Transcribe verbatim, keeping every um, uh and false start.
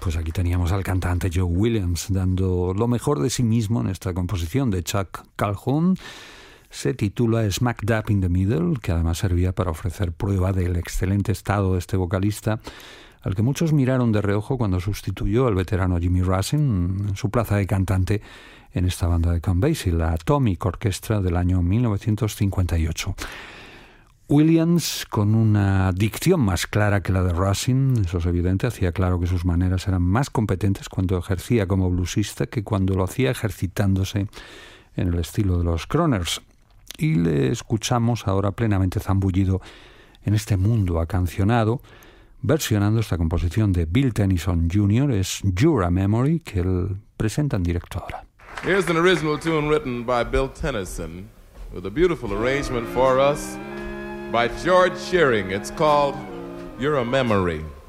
Pues aquí teníamos al cantante Joe Williams dando lo mejor de sí mismo en esta composición de Chuck Calhoun. Se titula Smack Dab in the Middle, que además servía para ofrecer prueba del excelente estado de este vocalista, al que muchos miraron de reojo cuando sustituyó al veterano Jimmy Rushing en su plaza de cantante en esta banda de Count Basie, la Atomic Orchestra del año mil novecientos cincuenta y ocho. Williams, con una dicción más clara que la de Rushing, eso es evidente, hacía claro que sus maneras eran más competentes cuando ejercía como bluesista que cuando lo hacía ejercitándose en el estilo de los Crooners. Y le escuchamos ahora plenamente zambullido en este mundo acancionado, versionando esta composición de Bill Tennyson junior, es You're a Memory, que él presenta en directo ahora. Here's an original tune written by Bill Tennyson with a beautiful arrangement for us by George Shearing. It's called You're a Memory.